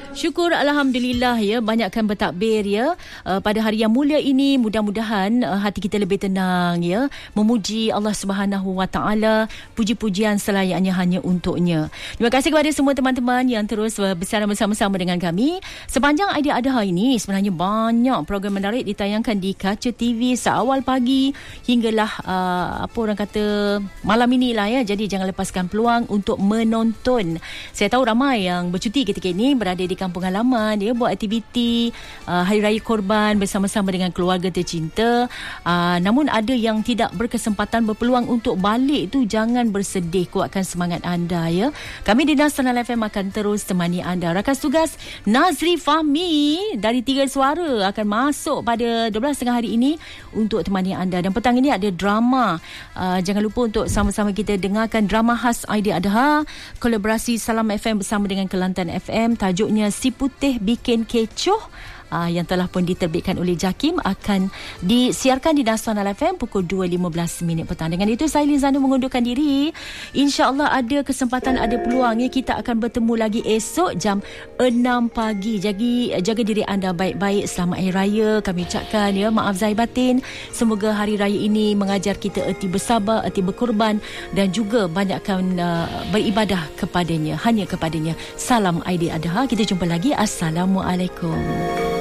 Syukur Alhamdulillah ya, banyakkan bertakbir ya. Pada hari yang mulia ini mudah-mudahan hati kita lebih tenang ya, memuji Allah Subhanahu Wa Taala, puji-pujian selayaknya hanya untuknya. Terima kasih kepada semua teman-teman yang terus bersama-sama dengan kami. Sepanjang Idea Adha ini sebenarnya banyak program menarik ditayangkan di Kaca TV seawal pagi hinggalah apa orang kata malam inilah ya. Jadi jangan lepaskan peluang untuk menonton. Saya tahu ramai yang bercuti ketika ini berada di kampung halaman, dia buat aktiviti Hari Raya Korban bersama-sama dengan keluarga tercinta. Namun ada yang tidak berkesempatan berpeluang untuk balik tu, jangan bersedih, kuatkan semangat anda ya. Kami di Nasional FM akan terus temani anda. Rakan tugas Nazri Fahmi dari Tiga Suara akan masuk pada 12.30 hari ini untuk temani anda. Dan petang ini ada drama. Jangan lupa untuk sama-sama kita dengarkan drama khas Idea Adha, kolaborasi Salam FM bersama dengan Kelantan FM. Tajuknya Si Putih Bikin Kecoh, yang telah pun diterbitkan oleh JAKIM, akan disiarkan di Nasional FM pukul 2.15 petang. Dengan itu saya Lizana mengundurkan diri. InsyaAllah ada kesempatan, ada peluang ya, kita akan bertemu lagi esok jam 6 pagi. Jaga diri anda baik-baik. Selamat Hari Raya kami ucapkan ya, maaf zahir batin. Semoga hari raya ini mengajar kita erti bersabar, erti berkorban dan juga banyakkan beribadah kepadanya, hanya kepadanya. Salam Idea Adha. Kita jumpa lagi. Assalamualaikum.